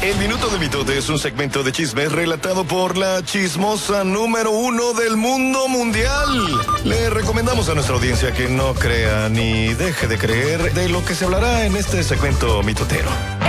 El Minuto de Mitote es un segmento de chismes relatado por la chismosa número 1 del mundo mundial. Le recomendamos a nuestra audiencia que no crea ni deje de creer de lo que se hablará en este segmento mitotero.